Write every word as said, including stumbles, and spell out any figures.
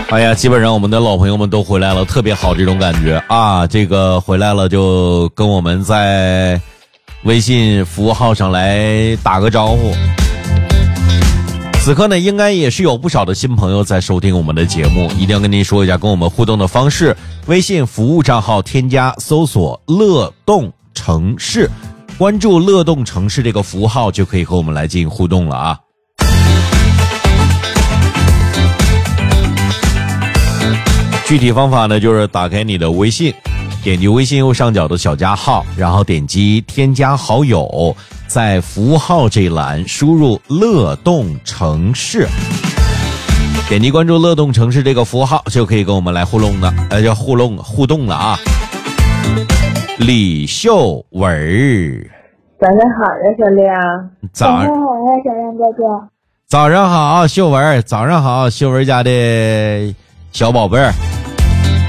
哎呀，基本上我们的老朋友们都回来了，特别好这种感觉啊！这个回来了就跟我们在微信服务号上来打个招呼。此刻呢，应该也是有不少的新朋友在收听我们的节目，一定要跟您说一下跟我们互动的方式。微信服务账号添加搜索乐动城市，关注乐动城市这个服务号就可以和我们来进行互动了啊。具体方法呢，就是打开你的微信，点击微信右上角的小加号，然后点击添加好友，在服务号这一栏输入乐动城市，点击关注乐动城市这个服务号，就可以跟我们来互动的，呃，叫互动互动了啊。李秀文儿， 早上好呀，小亮。 早上好呀，小亮哥哥。 早上好，秀文儿，早上好，秀文家的小宝贝儿。